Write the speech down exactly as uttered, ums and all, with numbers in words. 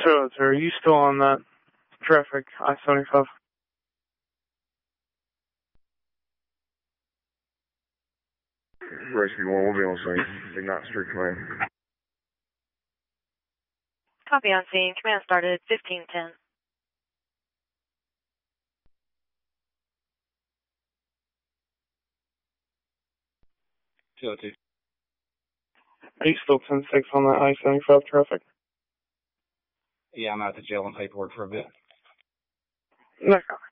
So, sir, are you still on that traffic I seventy-five? Rescue one, we'll be on scene. Big Knot Street Command. Copy on scene. Command started fifteen ten. two oh two. Are you still ten six on that I seventy-five traffic? Yeah, I'm out at the jail and paperwork for a bit. Okay.